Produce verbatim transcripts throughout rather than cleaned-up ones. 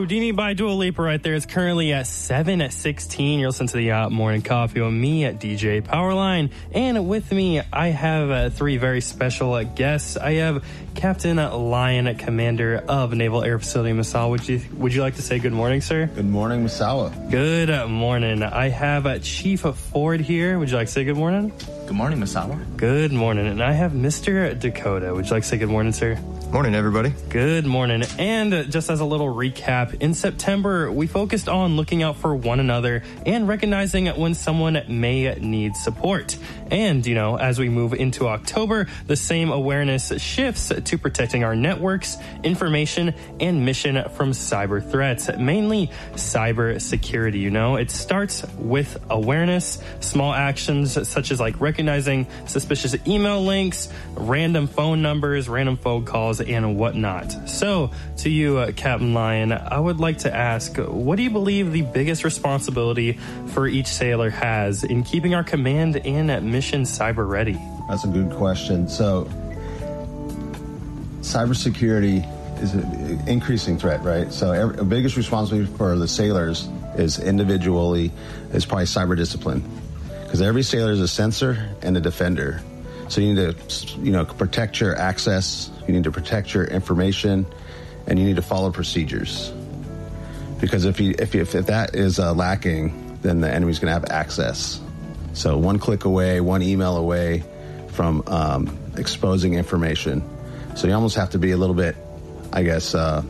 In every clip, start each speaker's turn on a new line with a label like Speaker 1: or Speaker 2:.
Speaker 1: Houdini by Dua Lipa right there. It's currently at seven sixteen. You're listening to the uh, Morning Coffee with me at D J Powerline. And with me, I have uh, three very special uh, guests. I have Captain Lyon, Commander of Naval Air Facility Misawa. Would you would you like to say good morning, sir?
Speaker 2: Good morning, Misawa.
Speaker 1: Good morning. I have uh, Chief Ford here. Would you like to say good morning?
Speaker 3: Good morning, Misawa.
Speaker 1: Good morning. And I have Mister Dakota. Would you like to say good morning, sir?
Speaker 4: Morning, everybody.
Speaker 1: Good morning. And uh, just as a little recap, in September, we focused on looking out for one another and recognizing when someone may need support. And, you know, as we move into October, the same awareness shifts to protecting our networks, information, and mission from cyber threats, mainly cyber security. You know, it starts with awareness, small actions such as like recognizing suspicious email links, random phone numbers, random phone calls, and whatnot. So, to you, uh, Captain Lyon, I would like to ask, what do you believe the biggest responsibility for each sailor has in keeping our command and mission cyber ready?
Speaker 2: That's a good question. So, cybersecurity is an increasing threat, right? So, every, the biggest responsibility for the sailors is individually is probably cyber discipline, because every sailor is a sensor and a defender. So you need to, you know, protect your access, you need to protect your information, and you need to follow procedures. Because if you, if you, if that is uh, lacking, then the enemy's going to have access. So one click away, one email away from um, exposing information. So you almost have to be a little bit, I guess, uh,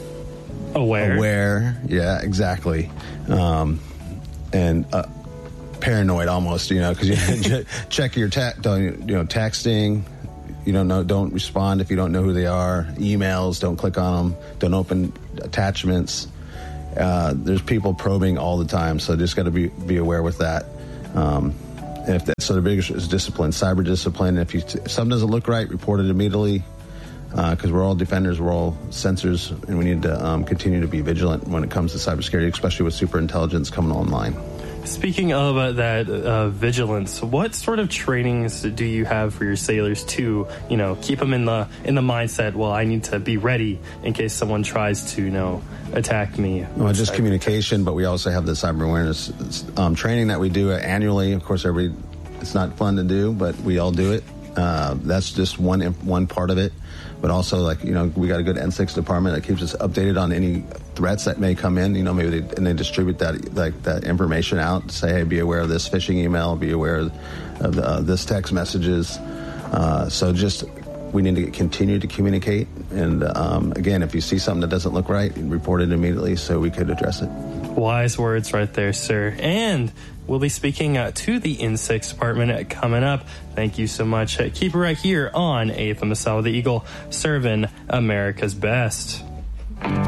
Speaker 1: aware.
Speaker 2: Aware, yeah, exactly, um, and. Uh, paranoid almost, you know, because you check your ta- you know texting, you don't know, don't respond if you don't know who they are. Emails, don't click on them, don't open attachments. Uh, there's people probing all the time, so just got to be be aware with that. Um, and if that, so the biggest is discipline, cyber discipline. If you if something doesn't look right, report it immediately, because uh, we're all defenders, we're all sensors, and we need to um, continue to be vigilant when it comes to cybersecurity, especially with super intelligence coming online.
Speaker 1: Speaking of uh, that uh, vigilance, what sort of trainings do you have for your sailors to, you know, keep them in the in the mindset? Well, I need to be ready in case someone tries to, you know, attack me.
Speaker 2: Well, just communication, but we also have the cyber awareness um, training that we do annually. Of course, every it's not fun to do, but we all do it. Uh, that's just one one part of it. But also, like, you know, we got a good N six department that keeps us updated on any threats that may come in. You know, maybe they, and they distribute that like that information out to say, hey, be aware of this phishing email, be aware of, of the, uh, this text messages. Uh, so just we need to continue to communicate. And um, again, if you see something that doesn't look right, report it immediately so we could address it.
Speaker 1: Wise words right there, sir. And we'll be speaking uh, to the N six department coming up. Thank you so much. Uh, keep it right here on A F M Misawa, the Eagle, serving America's best.